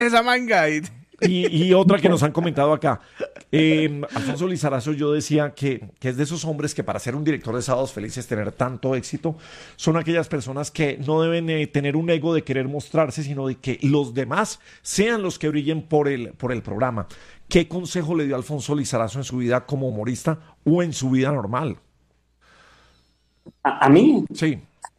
esa manga. Y otra que nos han comentado acá. Alfonso Lizarazo, yo decía que es de esos hombres que para ser un director de Sábados Felices, tener tanto éxito, son aquellas personas que no deben tener un ego de querer mostrarse, sino de que los demás sean los que brillen por el programa. ¿Qué consejo le dio Alfonso Lizarazo en su vida como humorista o en su vida normal? ¿A mí? Sí.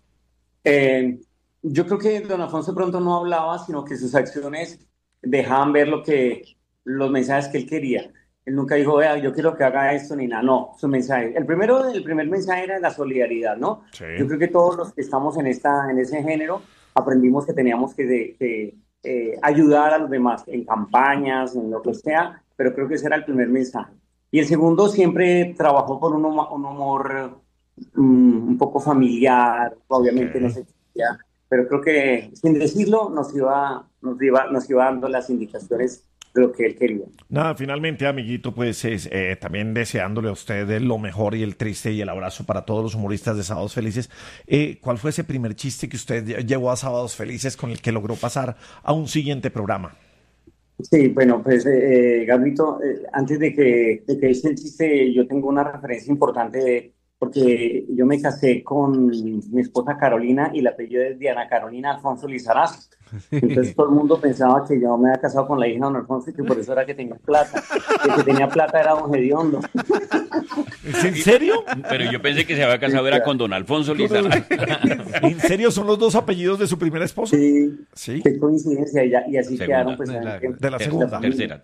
Yo creo que don Alfonso pronto no hablaba, sino que sus acciones dejaban ver los mensajes que él quería. Él nunca dijo, vea, yo quiero que haga esto ni nada. No, su mensaje. El primer mensaje era la solidaridad, ¿no? Sí. Yo creo que todos los que estamos en ese género aprendimos que teníamos que ayudar a los demás en campañas, en lo que sea, pero creo que ese era el primer mensaje. Y el segundo siempre trabajó por un humor un poco familiar, obviamente no se quería, pero creo que sin decirlo nos iba dando las indicaciones de lo que él quería. Nada, finalmente, amiguito, pues también deseándole a usted lo mejor y el triste y el abrazo para todos los humoristas de Sábados Felices. ¿Cuál fue ese primer chiste que usted llevó a Sábados Felices con el que logró pasar a un siguiente programa? Sí, bueno, pues Gabrito, antes de que hice el chiste, yo tengo una referencia importante porque yo me casé con mi esposa Carolina y la apellido es Diana Carolina Alfonso Lizarazo. Entonces todo el mundo pensaba que yo me había casado con la hija de don Alfonso y que por eso era que tenía plata. El que tenía plata era don Gediondo. ¿En serio? Pero yo pensé que se había casado era con don Alfonso Lizarazo. ¿En serio son los dos apellidos de su primera esposa? Sí, sí. Qué coincidencia. Y así Segunda. quedaron pues De la segunda. Tercera.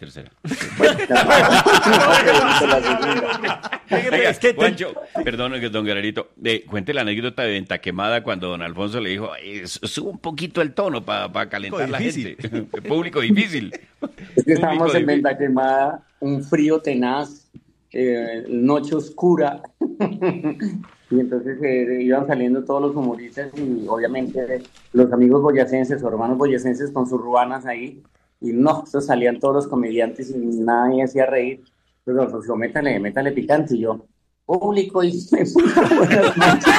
Bueno, Oiga, Juancho, perdón, don Guerrerito, cuente la anécdota de Venta Quemada cuando don Alfonso le dijo, sube un poquito el tono para calentar la gente. Público difícil. Es que estábamos en Venta Quemada, un frío tenaz, noche oscura, y entonces iban saliendo todos los humoristas y obviamente los amigos boyacenses o hermanos boyacenses con sus ruanas ahí, y no, eso salían todos los comediantes y nadie hacía reír. Pero Alfonso, métale picante, y yo, público, y me puso buenas noches.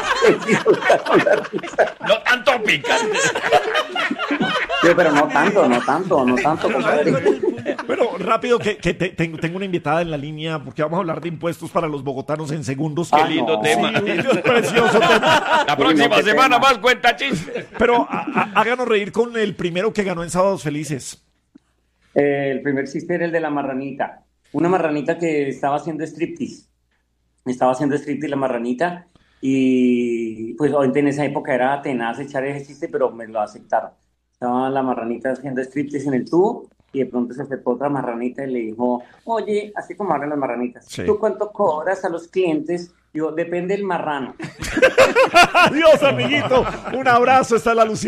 No tanto picante. Sí, pero no tanto, compadre. Pero rápido, que tengo una invitada en la línea, porque vamos a hablar de impuestos para los bogotanos en segundos. Qué lindo tema. Sí, precioso tema. La próxima semana más cuenta chistes. Pero háganos reír con el primero que ganó en Sábados Felices. El primer chiste era el de la marranita. Una marranita que estaba haciendo striptease. La marranita. Y pues en esa época era tenaz echar ese chiste, pero me lo aceptaron. Estaba la marranita haciendo striptease en el tubo y de pronto se acercó otra marranita y le dijo, oye, así como hablan las marranitas, sí. ¿Tú cuánto cobras a los clientes? Yo, depende del marrano. Adiós, amiguito. Un abrazo. Está la Lucía.